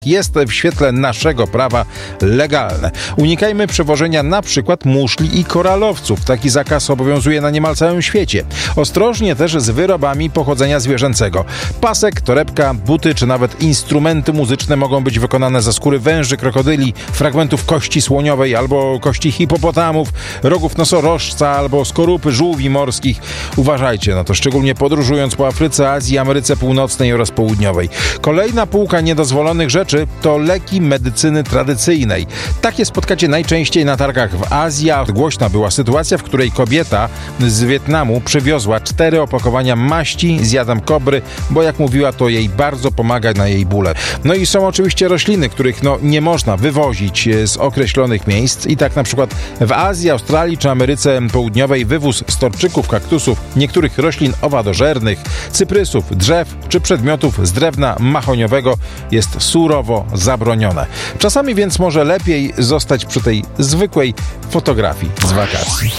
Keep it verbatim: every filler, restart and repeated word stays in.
jest w świetle naszego prawa legalne. Unikajmy przewożenia na przykład muszli i koralowców. Taki zakaz obowiązuje na niemal całym świecie. Ostrożnie też z wyrobami pochodzenia zwierzęcego. Pasek, torebka, buty czy nawet instrumenty muzyczne mogą być wykonane ze skóry węży, krokodyli, fragmentów kości słoniowej albo kości hipopotamów, rogów nosorożca albo skorupy żółwi morskich. Uważajcie na to, szczególnie podróżując po Afryce, Azji, Ameryce Północnej oraz Południowej. Kolejna półka niedozwolonych rzeczy to leki medycyny tradycyjnej. Takie spotkacie najczęściej na targach w Azji. Głośna była sytuacja, w której kobieta z Wietnamu przywiozła cztery opakowania maści z jadem kobry, bo jak mówiła, to jej bardzo pomaga na jej bóle. No i są oczywiście rośliny, których no, nie można wywozić z określonych miejsc. I tak na przykład w Azji, Australii czy Ameryce Południowej wywóz storczyków, kaktusów, niektórych roślin owadożernych, cyprysów, drzew czy przedmiotów z drewna mahoniowego jest surowo zabronione. Czasami więc może lepiej zostać przy tej zwykłej fotografii z wakacji.